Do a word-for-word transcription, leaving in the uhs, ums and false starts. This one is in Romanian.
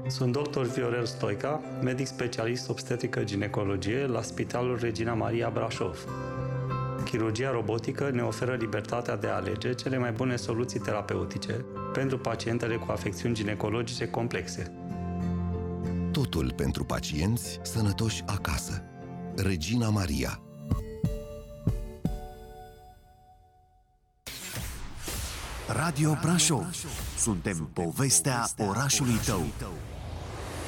Sunt doctor Viorel Stoica, medic specialist obstetrică-ginecologie la Spitalul Regina Maria Brașov. Chirurgia robotică ne oferă libertatea de a alege cele mai bune soluții terapeutice pentru pacientele cu afecțiuni ginecologice complexe. Totul pentru pacienți sănătoși acasă. Regina Maria. Radio Brașov. Suntem povestea orașului tău.